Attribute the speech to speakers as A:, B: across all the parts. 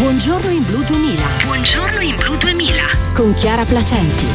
A: Buongiorno in Blu 2000.
B: Buongiorno in Blu 2000.
A: Con Chiara Placenti.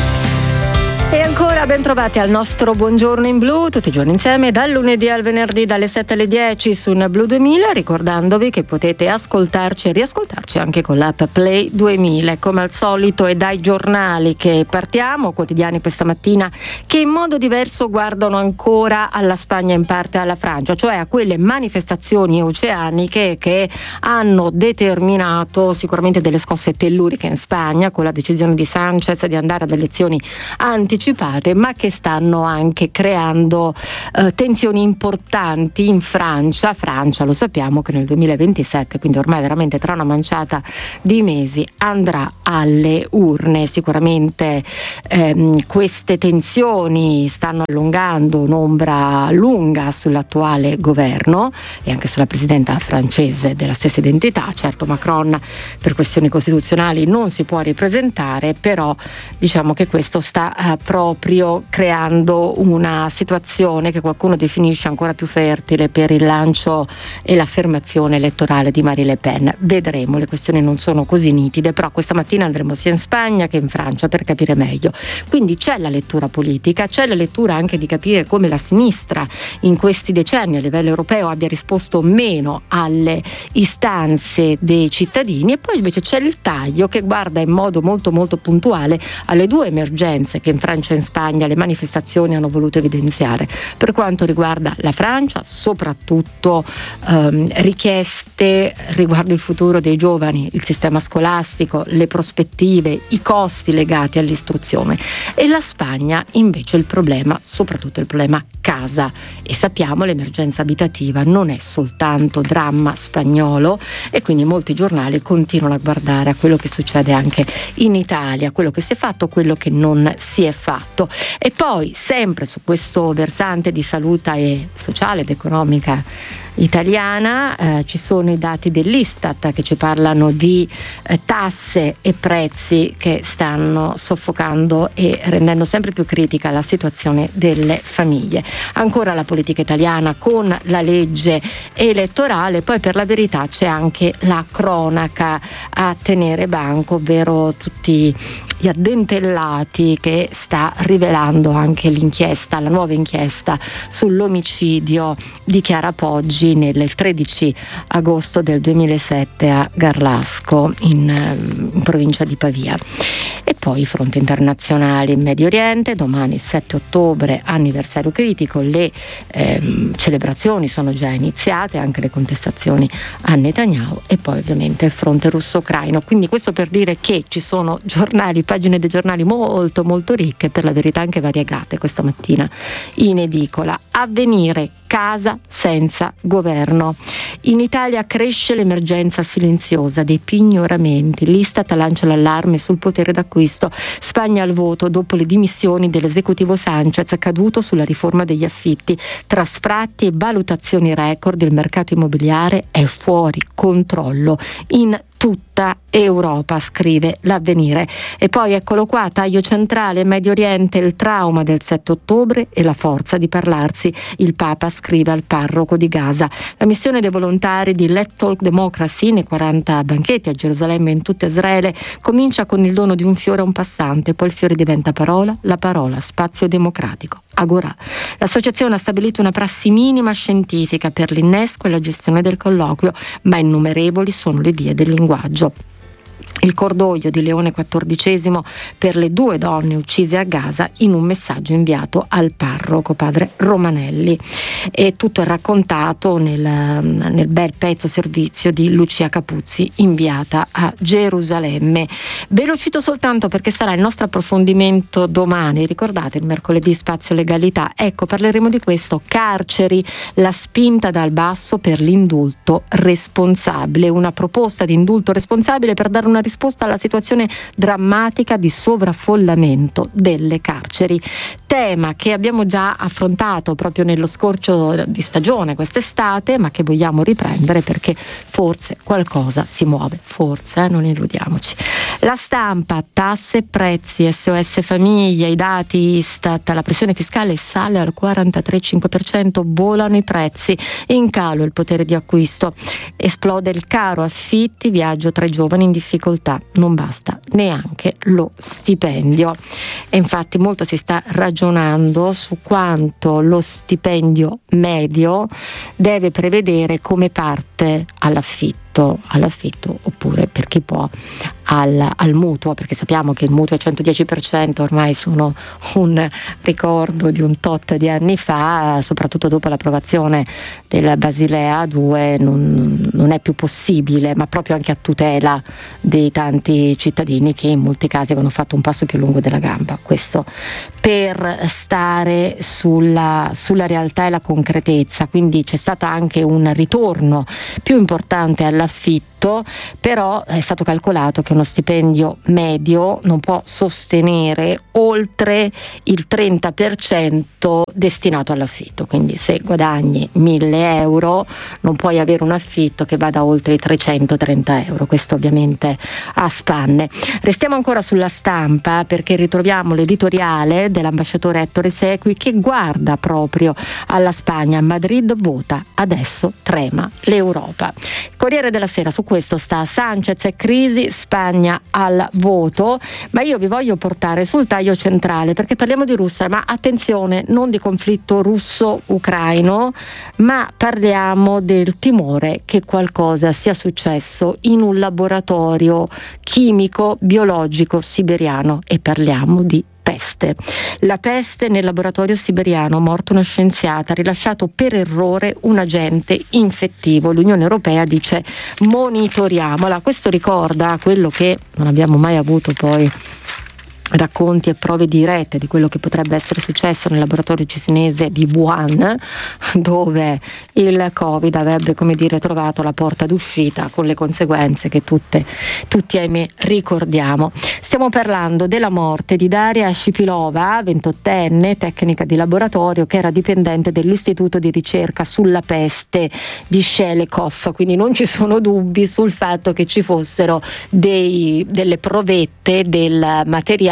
C: E ancora ben trovati al nostro Buongiorno in Blu, tutti i giorni insieme, dal lunedì al venerdì dalle 7 alle 10 su Blu 2000, ricordandovi che potete ascoltarci e riascoltarci anche con l'app Play 2000. Come al solito è dai giornali che partiamo, quotidiani questa mattina che in modo diverso guardano ancora alla Spagna e in parte alla Francia, cioè a quelle manifestazioni oceaniche che hanno determinato sicuramente delle scosse telluriche in Spagna, con la decisione di Sánchez di andare ad elezioni anticipate, ma che stanno anche creando tensioni importanti in Francia. Francia, lo sappiamo che nel 2027, quindi ormai veramente tra una manciata di mesi, andrà alle urne. Sicuramente queste tensioni stanno allungando un'ombra lunga sull'attuale governo e anche sulla presidenta francese della stessa identità. Certo, Macron per questioni costituzionali non si può ripresentare, però diciamo che questo sta proprio creando una situazione che qualcuno definisce ancora più fertile per il lancio e l'affermazione elettorale di Marine Le Pen. Vedremo, le questioni non sono così nitide, però questa mattina andremo sia in Spagna che in Francia per capire meglio. Quindi c'è la lettura politica, c'è la lettura anche di capire come la sinistra in questi decenni a livello europeo abbia risposto meno alle istanze dei cittadini, e poi invece c'è il taglio che guarda in modo molto molto puntuale alle due emergenze che in Francia e in Spagna le manifestazioni hanno voluto evidenziare. Per quanto riguarda la Francia, soprattutto richieste riguardo il futuro dei giovani, il sistema scolastico, le prospettive, i costi legati all'istruzione. E la Spagna invece il problema, soprattutto il problema casa, e sappiamo l'emergenza abitativa non è soltanto dramma spagnolo, e quindi molti giornali continuano a guardare a quello che succede anche in Italia, quello che si è fatto, quello che non si è fatto. E poi sempre su questo versante di salute e sociale ed economica italiana ci sono i dati dell'Istat che ci parlano di tasse e prezzi che stanno soffocando e rendendo sempre più critica la situazione delle famiglie. Ancora la politica italiana con la legge elettorale, poi per la verità c'è anche la cronaca a tenere banco, ovvero tutti gli addentellati che sta rivelando anche l'inchiesta, la nuova inchiesta sull'omicidio di Chiara Poggi nel 13 agosto del 2007 a Garlasco in provincia di Pavia. E poi i fronti internazionali in Medio Oriente, domani 7 ottobre anniversario critico, le celebrazioni sono già iniziate, anche le contestazioni a Netanyahu, e poi ovviamente il fronte russo-ucraino. Quindi questo per dire che ci sono giornali, pagine dei giornali molto molto ricche, per la verità anche variegate questa mattina in edicola. Avvenire, casa senza governo. In Italia cresce l'emergenza silenziosa dei pignoramenti. L'Istat lancia l'allarme sul potere d'acquisto. Spagna al voto dopo le dimissioni dell'esecutivo Sánchez caduto sulla riforma degli affitti. Tra sfratti e valutazioni record il mercato immobiliare è fuori controllo in tutta Europa, scrive l'Avvenire. E poi eccolo qua, taglio centrale, Medio Oriente, il trauma del 7 ottobre e la forza di parlarsi. Il Papa scrive al parroco di Gaza. La missione dei volontari di Let Talk Democracy nei 40 banchetti a Gerusalemme e in tutta Israele comincia con il dono di un fiore a un passante, poi il fiore diventa parola, la parola spazio democratico. Agorà. L'associazione ha stabilito una prassi minima scientifica per l'innesco e la gestione del colloquio, ma innumerevoli sono le vie del linguaggio. Il cordoglio di Leone XIV per le 2 donne uccise a Gaza in un messaggio inviato al parroco, padre Romanelli. E tutto è raccontato nel bel pezzo servizio di Lucia Capuzzi inviata a Gerusalemme. Ve lo cito soltanto perché sarà il nostro approfondimento domani. Ricordate il mercoledì spazio legalità? Ecco, parleremo di questo. Carceri, la spinta dal basso per l'indulto responsabile. Una proposta di indulto responsabile per dare una risposta alla situazione drammatica di sovraffollamento delle carceri. Tema che abbiamo già affrontato proprio nello scorcio di stagione quest'estate, ma che vogliamo riprendere perché forse qualcosa si muove, forse, non illudiamoci. La Stampa, tasse e prezzi, SOS famiglia, i dati Istat, la pressione fiscale sale al 43,5%, volano i prezzi, in calo il potere di acquisto, esplode il caro affitti, viaggio tra i giovani in difficoltà, non basta neanche lo stipendio. E infatti molto si sta ragionando su quanto lo stipendio medio deve prevedere come parte all'affitto oppure, per chi può, al mutuo, perché sappiamo che il mutuo è 110%, ormai sono un ricordo di un tot di anni fa, soprattutto dopo l'approvazione della Basilea 2 non è più possibile, ma proprio anche a tutela dei tanti cittadini che in molti casi avevano fatto un passo più lungo della gamba. Questo per stare sulla realtà e la concretezza, quindi c'è stato anche un ritorno più importante all'affitto, però è stato calcolato che uno stipendio medio non può sostenere oltre il 30% destinato all'affitto, quindi se guadagni 1.000 euro non puoi avere un affitto che vada oltre i 330 euro, questo ovviamente a spanne. Restiamo ancora sulla Stampa perché ritroviamo l'editoriale dell'ambasciatore Ettore Sequi che guarda proprio alla Spagna. Madrid vota, adesso trema l'Europa. Corriere della Sera, su questo sta: Sanchez e crisi, Spagna al voto. Ma io vi voglio portare sul taglio centrale perché parliamo di Russia, ma attenzione, non di conflitto russo-ucraino, ma parliamo del timore che qualcosa sia successo in un laboratorio chimico biologico siberiano, e parliamo di peste. La peste nel laboratorio siberiano, morta una scienziata, ha rilasciato per errore un agente infettivo. L'Unione Europea dice monitoriamola. Questo ricorda quello che non abbiamo mai avuto poi racconti e prove dirette di quello che potrebbe essere successo nel laboratorio cinese di Wuhan, dove il Covid avrebbe, come dire, trovato la porta d'uscita, con le conseguenze che tutti ahimè ricordiamo. Stiamo parlando della morte di Daria Shipilova, 28enne, tecnica di laboratorio che era dipendente dell'Istituto di ricerca sulla peste di Shelekov, quindi non ci sono dubbi sul fatto che ci fossero delle provette del materiale,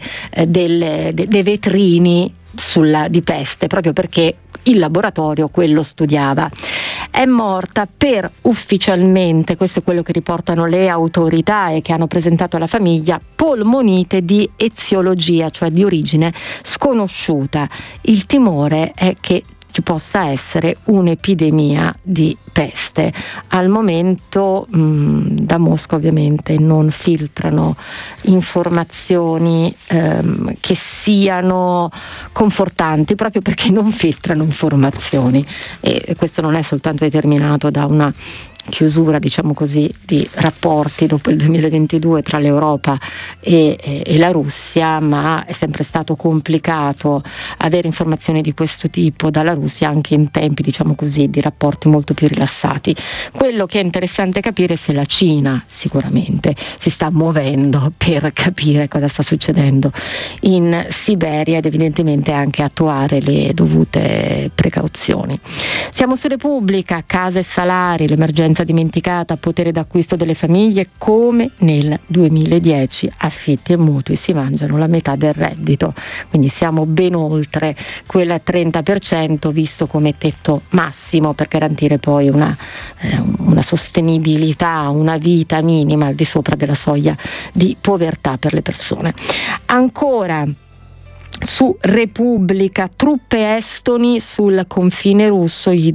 C: dei vetrini di peste, proprio perché il laboratorio quello studiava. È morta per, ufficialmente, questo è quello che riportano le autorità e che hanno presentato alla famiglia, polmonite di eziologia, cioè di origine sconosciuta. Il timore è che ci possa essere un'epidemia di peste. Al momento da Mosca ovviamente non filtrano informazioni che siano confortanti, proprio perché non filtrano informazioni, e questo non è soltanto determinato da una chiusura, diciamo così, di rapporti dopo il 2022 tra l'Europa e la Russia, ma è sempre stato complicato avere informazioni di questo tipo dalla Russia anche in tempi, diciamo così, di rapporti molto più rilassati. Quello che è interessante capire è se la Cina sicuramente si sta muovendo per capire cosa sta succedendo in Siberia ed evidentemente anche attuare le dovute precauzioni. Siamo su Repubblica, case e salari, l'emergenza dimenticata, potere d'acquisto delle famiglie come nel 2010, affitti e mutui si mangiano la metà del reddito, quindi siamo ben oltre quel 30% visto come tetto massimo per garantire poi una sostenibilità, una vita minima al di sopra della soglia di povertà per le persone. Ancora su Repubblica, truppe estoni sul confine russo, gli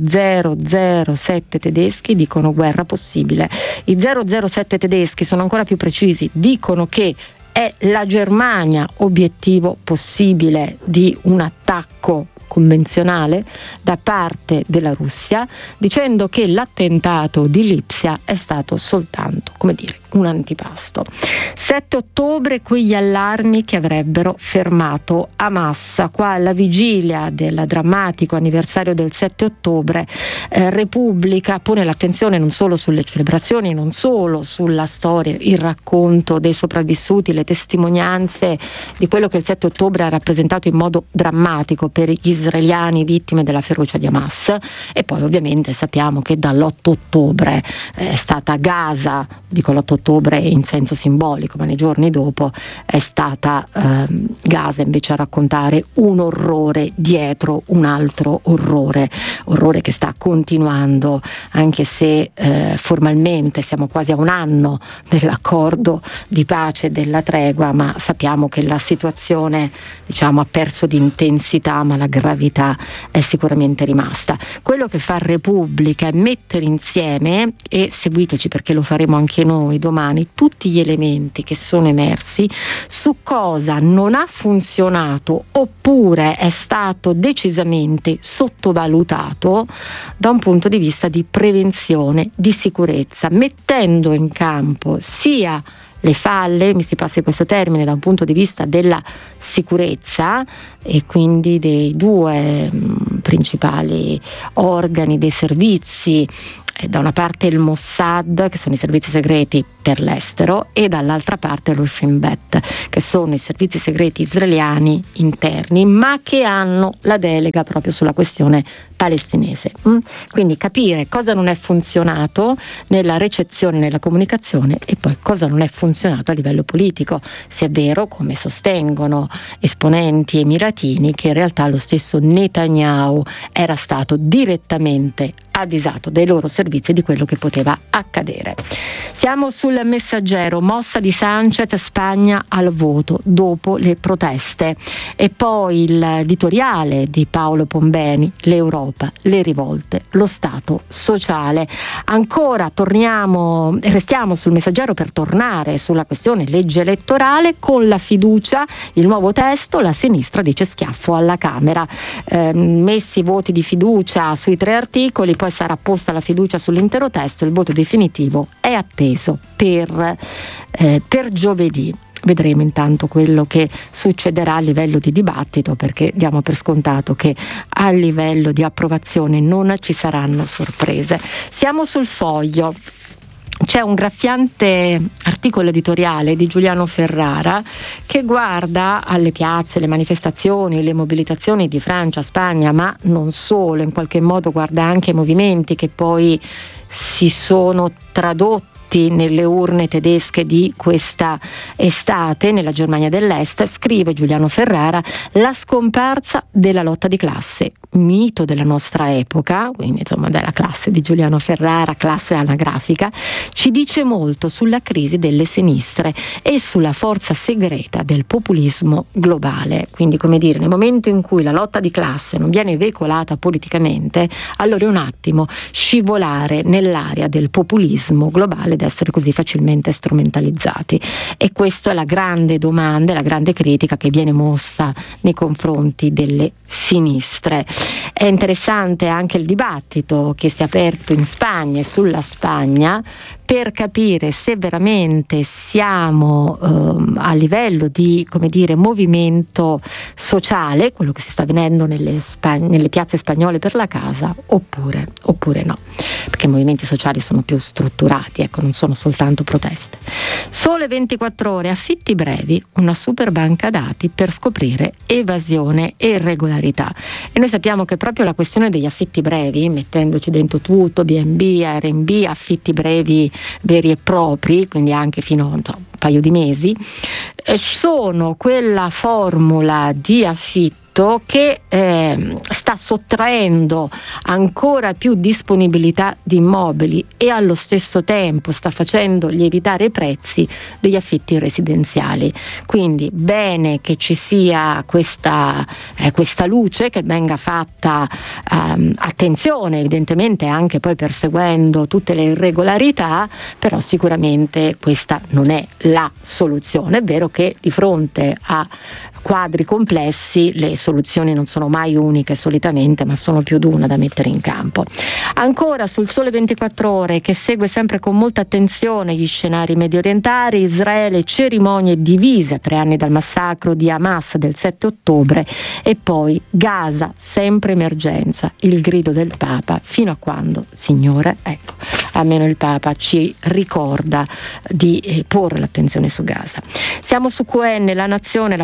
C: 007 tedeschi dicono guerra possibile. I 007 tedeschi sono ancora più precisi, dicono che è la Germania obiettivo possibile di un attacco convenzionale da parte della Russia, dicendo che l'attentato di Lipsia è stato soltanto, come dire, un antipasto. 7 ottobre, quegli allarmi che avrebbero fermato Hamas. Qua alla vigilia del drammatico anniversario del 7 ottobre, Repubblica pone l'attenzione non solo sulle celebrazioni, non solo sulla storia, il racconto dei sopravvissuti, le testimonianze di quello che il 7 ottobre ha rappresentato in modo drammatico per gli israeliani vittime della ferocia di Hamas. E poi ovviamente sappiamo che dall'8 ottobre è stata Gaza, dico l'8 ottobre in senso simbolico, ma nei giorni dopo è stata Gaza invece a raccontare un orrore dietro un altro orrore che sta continuando, anche se formalmente siamo quasi a un anno dell'accordo di pace e della tregua, ma sappiamo che la situazione, diciamo, ha perso di intensità, ma la gravità è sicuramente rimasta. Quello che fa Repubblica è mettere insieme, e seguiteci perché lo faremo anche noi domani, tutti gli elementi che sono emersi su cosa non ha funzionato oppure è stato decisamente sottovalutato da un punto di vista di prevenzione, di sicurezza, mettendo in campo sia le falle, mi si passi questo termine, da un punto di vista della sicurezza, e quindi dei due principali organi dei servizi, da una parte il Mossad, che sono i servizi segreti per l'estero, e dall'altra parte lo Shin Bet, che sono i servizi segreti israeliani interni, ma che hanno la delega proprio sulla questione palestinese. Quindi capire cosa non è funzionato nella ricezione, nella comunicazione, e poi cosa non è funzionato a livello politico, se è vero, come sostengono esponenti emiratini, che in realtà lo stesso Netanyahu era stato direttamente avvisato dai loro servizi di quello che poteva accadere. Siamo sul Messaggero, mossa di Sanchez, Spagna al voto dopo le proteste, e poi l'editoriale di Paolo Pombeni, l'Europa, le rivolte, lo Stato sociale. Ancora restiamo sul Messaggero per tornare sulla questione legge elettorale. Con la fiducia, il nuovo testo, la sinistra dice schiaffo alla Camera, messi voti di fiducia sui 3 articoli, poi sarà posta la fiducia sull'intero testo, il voto definitivo è atteso per giovedì. Vedremo intanto quello che succederà a livello di dibattito, perché diamo per scontato che a livello di approvazione non ci saranno sorprese. Siamo sul Foglio. C'è un graffiante articolo editoriale di Giuliano Ferrara che guarda alle piazze, le manifestazioni, le mobilitazioni di Francia, Spagna, ma non solo, in qualche modo guarda anche ai movimenti che poi si sono tradotti nelle urne tedesche di questa estate nella Germania dell'Est. Scrive Giuliano Ferrara: la scomparsa della lotta di classe, mito della nostra epoca, quindi insomma della classe di Giuliano Ferrara, classe anagrafica, ci dice molto sulla crisi delle sinistre e sulla forza segreta del populismo globale. Quindi, come dire, nel momento in cui la lotta di classe non viene veicolata politicamente, allora è un attimo scivolare nell'area del populismo globale ed essere così facilmente strumentalizzati. E questa è la grande domanda, la grande critica che viene mossa nei confronti delle sinistre. È interessante anche il dibattito che si è aperto in Spagna e sulla Spagna per capire se veramente siamo a livello di, come dire, movimento sociale, quello che si sta avvenendo nelle piazze spagnole per la casa, oppure no, perché i movimenti sociali sono più strutturati, ecco, non sono soltanto proteste. Sole 24 ore, affitti brevi, una super banca dati per scoprire evasione e irregolarità. E noi sappiamo che proprio la questione degli affitti brevi, mettendoci dentro tutto, B&B, Airbnb, affitti brevi veri e propri, quindi anche fino a un paio di mesi, sono quella formula di affitto che sta sottraendo ancora più disponibilità di immobili e allo stesso tempo sta facendo lievitare i prezzi degli affitti residenziali. Quindi bene che ci sia questa luce, che venga fatta attenzione, evidentemente anche poi perseguendo tutte le irregolarità, però sicuramente questa non è la soluzione. È vero che di fronte a quadri complessi le soluzioni non sono mai uniche solitamente, ma sono più di una da mettere in campo. Ancora sul Sole 24 Ore, che segue sempre con molta attenzione gli scenari mediorientali: Israele, cerimonie divise a 3 anni dal massacro di Hamas del 7 ottobre, e poi Gaza, sempre emergenza, il grido del Papa: fino a quando, Signore? Ecco, almeno il Papa ci ricorda di porre l'attenzione su Gaza. Siamo su QN, La Nazione, l'apertura è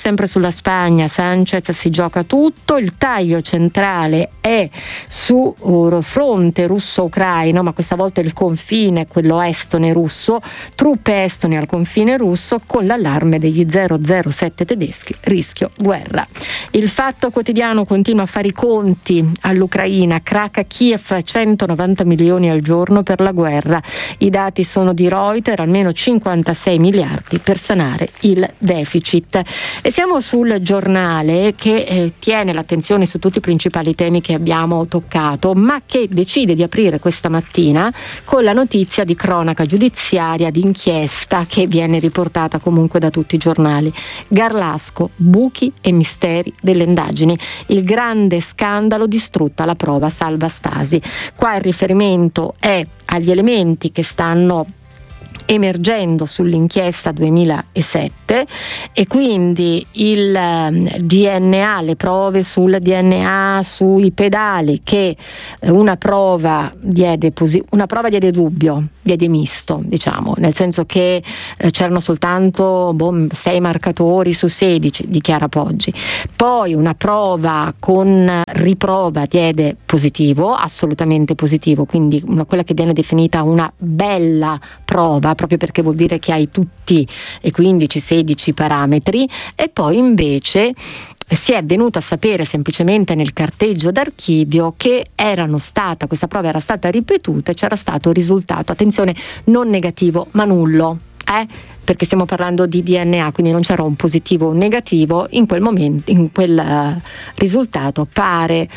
C: sempre sulla Spagna, Sanchez si gioca tutto, il taglio centrale è su fronte russo-ucraino, ma questa volta il confine è quello estone russo, truppe estoni al confine russo con l'allarme degli 007 tedeschi, rischio guerra. Il Fatto Quotidiano continua a fare i conti all'Ucraina, crack a Kiev 190 milioni al giorno per la guerra, i dati sono di Reuters, almeno 56 miliardi per sanare il deficit. E siamo sul giornale che tiene l'attenzione su tutti i principali temi che abbiamo toccato, ma che decide di aprire questa mattina con la notizia di cronaca giudiziaria, di inchiesta che viene riportata comunque da tutti i giornali. Garlasco, buchi e misteri delle indagini, il grande scandalo, distrutta la prova salva Stasi. Qua il riferimento è agli elementi che stanno emergendo sull'inchiesta 2007 e quindi il DNA, le prove sul DNA sui pedali, che una prova diede dubbio, diede misto, diciamo, nel senso che c'erano soltanto 6 marcatori su 16, dichiara Poggi. Poi una prova con riprova diede positivo, assolutamente positivo, quindi quella che viene definita una bella prova, proprio perché vuol dire che hai tutti e 15-16 parametri. E poi invece si è venuto a sapere semplicemente nel carteggio d'archivio che questa prova era stata ripetuta e c'era stato risultato, attenzione, non negativo ma nullo, perché stiamo parlando di DNA, quindi non c'era un positivo o un negativo. In quel momento, in quel risultato pare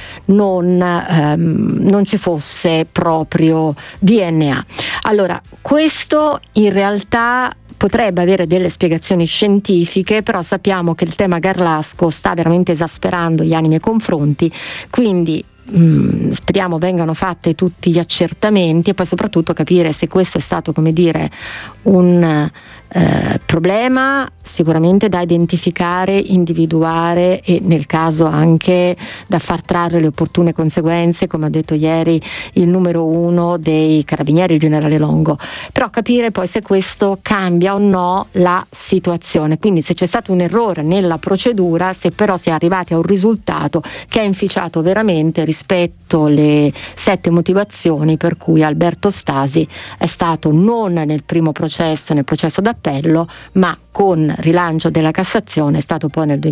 C: non ci fosse proprio DNA. Allora, questo in realtà potrebbe avere delle spiegazioni scientifiche, però sappiamo che il tema Garlasco sta veramente esasperando gli animi e confronti, quindi speriamo vengano fatte tutti gli accertamenti e poi soprattutto capire se questo è stato, come dire, un problema sicuramente da identificare, individuare e nel caso anche da far trarre le opportune conseguenze, come ha detto ieri il numero 1 dei Carabinieri, il generale Longo, però capire poi se questo cambia o no la situazione, quindi se c'è stato un errore nella procedura, se però si è arrivati a un risultato che è inficiato veramente rispetto alle 7 motivazioni per cui Alberto Stasi è stato non nel primo processo, nel processo d'appello, ma con rilancio della Cassazione è stato poi nel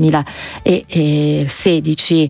C: 2016,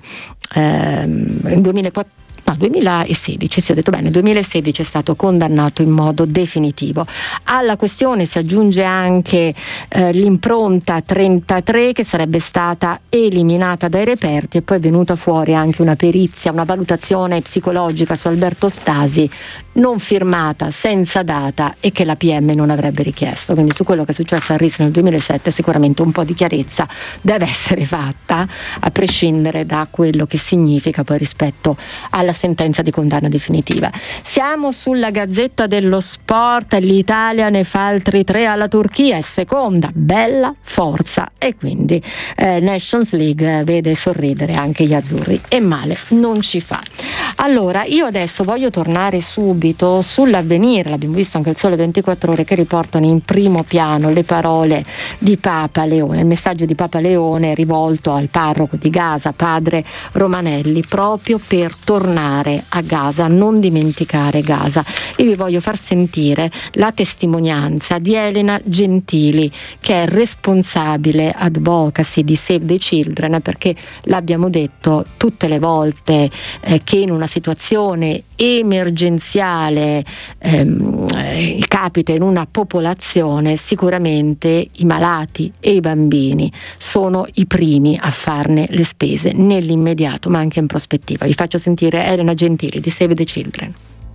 C: 2016, sì, ho detto bene, 2016 è stato condannato in modo definitivo. Alla questione si aggiunge anche l'impronta 33 che sarebbe stata eliminata dai reperti e poi è venuta fuori anche una perizia, una valutazione psicologica su Alberto Stasi non firmata, senza data e che la PM non avrebbe richiesto. Quindi su quello che è successo a RIS nel 2007 sicuramente un po' di chiarezza deve essere fatta, a prescindere da quello che significa poi rispetto alla sentenza di condanna definitiva. Siamo sulla Gazzetta dello Sport, l'Italia ne fa altri 3 alla Turchia, è seconda, bella forza, e quindi Nations League vede sorridere anche gli azzurri e male non ci fa. Allora io adesso voglio tornare subito sull'Avvenire, l'abbiamo visto anche il Sole 24 Ore, che riportano in primo piano le parole di Papa Leone, il messaggio di Papa Leone rivolto al parroco di Gaza, padre Romanelli, proprio per tornare a Gaza, non dimenticare Gaza. E vi voglio far sentire la testimonianza di Elena Gentili, che è responsabile advocacy di Save the Children, perché l'abbiamo detto tutte le volte che in una situazione emergenziale capita in una popolazione, sicuramente i malati e i bambini sono i primi a farne le spese nell'immediato ma anche in prospettiva. Vi faccio sentire Elena Gentili di Save the Children.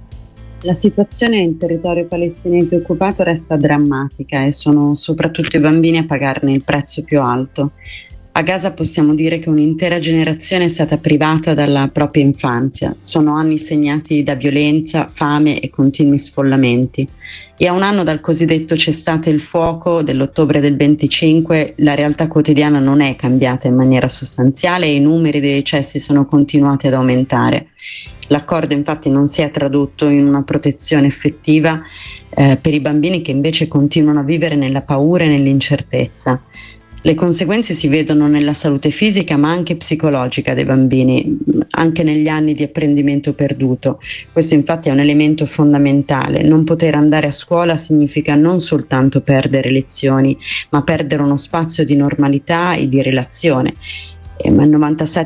D: La situazione in territorio palestinese occupato resta drammatica e sono soprattutto i bambini a pagarne il prezzo più alto. A Gaza possiamo dire che un'intera generazione è stata privata dalla propria infanzia. Sono anni segnati da violenza, fame e continui sfollamenti. E a un anno dal cosiddetto cessate il fuoco dell'ottobre del 25, la realtà quotidiana non è cambiata in maniera sostanziale e i numeri dei decessi sono continuati ad aumentare. L'accordo infatti non si è tradotto in una protezione effettiva per i bambini che invece continuano a vivere nella paura e nell'incertezza. Le conseguenze si vedono nella salute fisica ma anche psicologica dei bambini, anche negli anni di apprendimento perduto. Questo infatti è un elemento fondamentale. Non poter andare a scuola significa non soltanto perdere lezioni, ma perdere uno spazio di normalità e di relazione. Ma il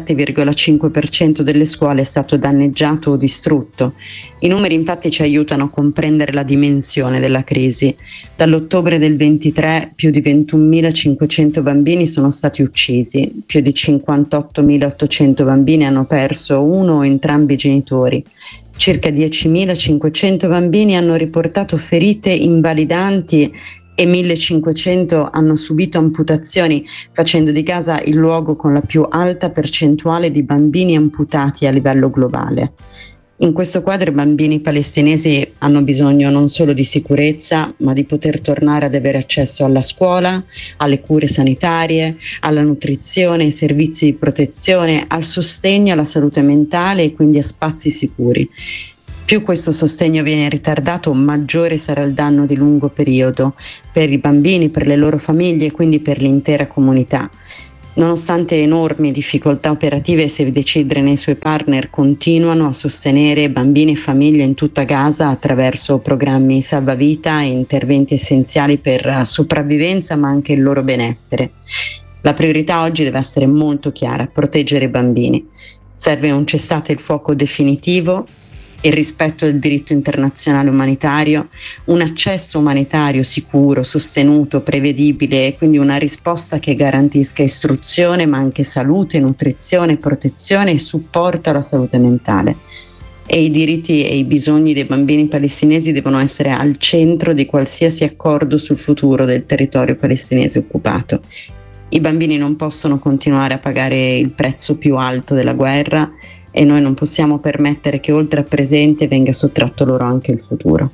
D: 97,5% delle scuole è stato danneggiato o distrutto. I numeri infatti ci aiutano a comprendere la dimensione della crisi. Dall'ottobre del 23 più di 21.500 bambini sono stati uccisi, più di 58.800 bambini hanno perso uno o entrambi i genitori. Circa 10.500 bambini hanno riportato ferite invalidanti e 1.500 hanno subito amputazioni, facendo di Gaza il luogo con la più alta percentuale di bambini amputati a livello globale. In questo quadro i bambini palestinesi hanno bisogno non solo di sicurezza, ma di poter tornare ad avere accesso alla scuola, alle cure sanitarie, alla nutrizione, ai servizi di protezione, al sostegno alla salute mentale e quindi a spazi sicuri. Più questo sostegno viene ritardato, maggiore sarà il danno di lungo periodo per i bambini, per le loro famiglie e quindi per l'intera comunità. Nonostante enormi difficoltà operative, Save the Children e i suoi partner continuano a sostenere bambini e famiglie in tutta Gaza attraverso programmi salvavita e interventi essenziali per sopravvivenza ma anche il loro benessere. La priorità oggi deve essere molto chiara: proteggere i bambini. Serve un cessate il fuoco definitivo, il rispetto del diritto internazionale umanitario, un accesso umanitario sicuro, sostenuto, prevedibile e quindi una risposta che garantisca istruzione ma anche salute, nutrizione, protezione e supporto alla salute mentale. E i diritti e i bisogni dei bambini palestinesi devono essere al centro di qualsiasi accordo sul futuro del territorio palestinese occupato. I bambini non possono continuare a pagare il prezzo più alto della guerra e noi non possiamo permettere che oltre al presente venga sottratto loro anche il futuro.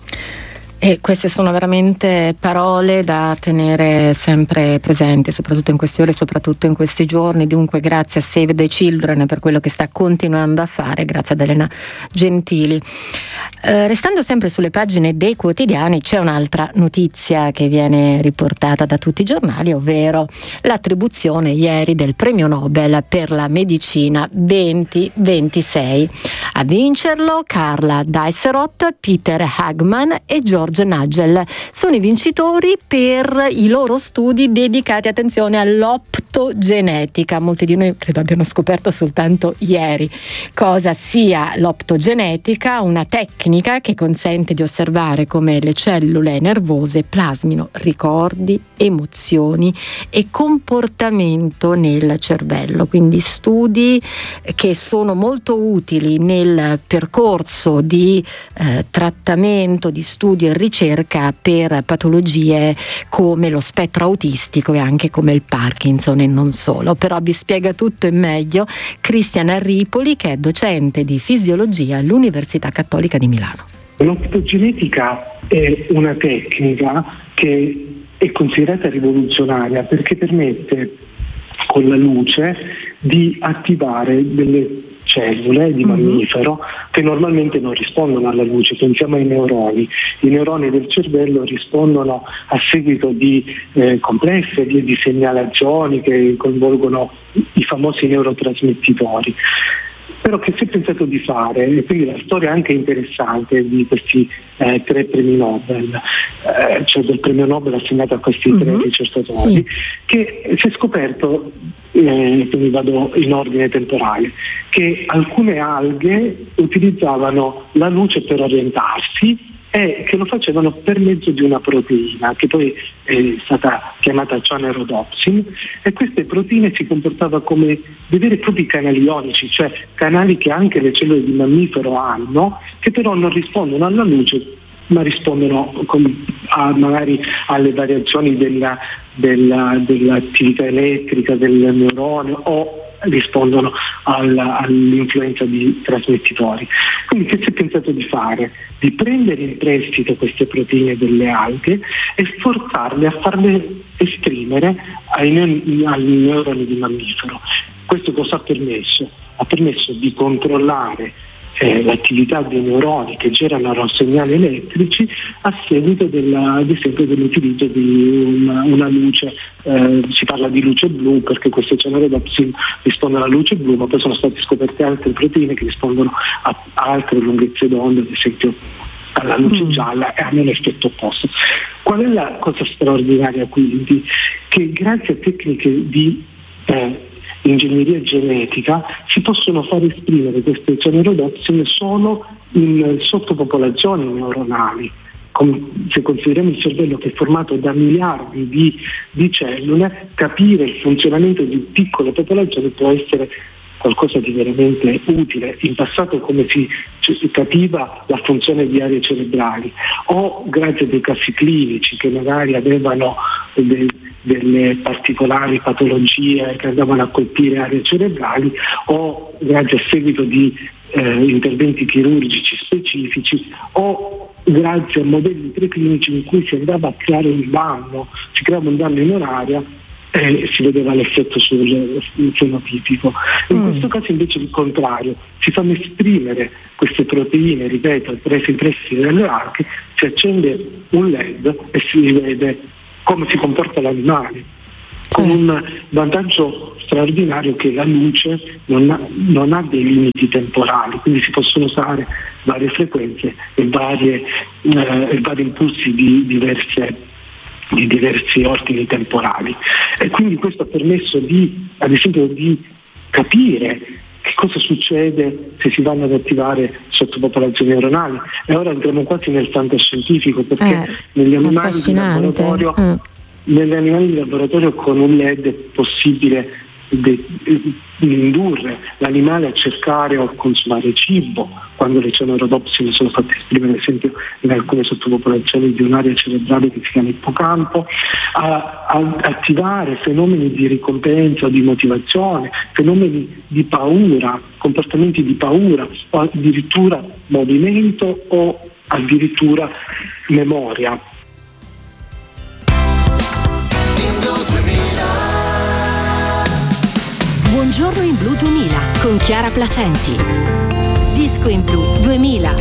C: E queste sono veramente parole da tenere sempre presenti, soprattutto in queste ore, soprattutto in questi giorni. Dunque grazie a Save the Children per quello che sta continuando a fare, grazie ad Elena Gentili. Restando sempre sulle pagine dei quotidiani, c'è un'altra notizia che viene riportata da tutti i giornali, ovvero l'attribuzione ieri del premio Nobel per la medicina 2026. A vincerlo Carla Dijsselhout, Peter Hagman e George Nagel. Sono i vincitori per i loro studi dedicati, attenzione, all'optogenetica. Molti di noi credo abbiano scoperto soltanto ieri cosa sia l'optogenetica, una tecnica che consente di osservare come le cellule nervose plasmino ricordi, emozioni e comportamento nel cervello. Quindi studi che sono molto utili nel percorso di trattamento, di studio e ricerca per patologie come lo spettro autistico e anche come il Parkinson e non solo. Però vi spiega tutto e meglio Cristian Arripoli, che è docente di fisiologia all'Università Cattolica di Milano.
E: L'optogenetica è una tecnica che è considerata rivoluzionaria perché permette con la luce di attivare delle cellule di mammifero che normalmente non rispondono alla luce. Pensiamo ai neuroni. I neuroni del cervello rispondono a seguito di complesse vie di segnalazioni che coinvolgono i famosi neurotrasmettitori. Però che si è pensato di fare, e quindi la storia anche interessante di questi 3 premi Nobel, cioè del premio Nobel assegnato a questi 3 ricercatori, sì, che si è scoperto, quindi vado in ordine temporale, che alcune alghe utilizzavano la luce per orientarsi e che lo facevano per mezzo di una proteina che poi è stata chiamata cianerodopsin, e queste proteine si comportavano come dei veri e propri canali ionici, cioè canali che anche le cellule di mammifero hanno, che però non rispondono alla luce ma rispondono magari alle variazioni dell'attività elettrica del neurone o rispondono all'influenza di trasmettitori. Quindi che si è pensato di fare? Di prendere in prestito queste proteine delle alghe e forzarle a farle esprimere agli neuroni di mammifero. Questo cosa ha permesso? Ha permesso di controllare l'attività dei neuroni che generano segnali elettrici a seguito ad esempio dell'utilizzo di una luce, si parla di luce blu perché queste cenerodopsin rispondono alla luce blu, ma poi sono state scoperte altre proteine che rispondono a altre lunghezze d'onda, ad esempio alla luce gialla, e hanno l'effetto opposto. Qual è la cosa straordinaria quindi? Che grazie a tecniche di ingegneria genetica si possono far esprimere queste cenerodopsin solo in sottopopolazioni neuronali. Se consideriamo il cervello che è formato da miliardi di cellule, capire il funzionamento di piccole popolazioni può essere qualcosa di veramente utile. In passato come si capiva la funzione di aree cerebrali, o grazie a dei casi clinici che magari avevano delle particolari patologie che andavano a colpire aree cerebrali, o grazie a seguito di interventi chirurgici specifici, o grazie a modelli preclinici in cui si andava a creare un danno, si creava un danno in un'area e si vedeva l'effetto sul fenotipico. In questo caso invece il contrario, si fanno esprimere queste proteine, ripeto, prese i pressi delle arche, si accende un LED e si vede come si comporta l'animale, con un vantaggio straordinario che la luce non ha dei limiti temporali, quindi si possono usare varie frequenze e vari impulsi di diversi ordini temporali, e quindi questo ha permesso ad esempio di capire che cosa succede se si vanno ad attivare sottopopolazioni neuronali. E ora entriamo quasi nel fantascientifico, perché negli animali di laboratorio con un LED è possibile indurre l'animale a cercare o a consumare cibo, quando le cenerodopsin sono state esprimere ad esempio in alcune sottopopolazioni di un'area cerebrale che si chiama ippocampo, a attivare fenomeni di ricompensa o di motivazione, fenomeni di paura, comportamenti di paura, o addirittura movimento o addirittura memoria.
A: Buongiorno in Blu 2000 con Chiara Placenti. Disco in Blu 2000.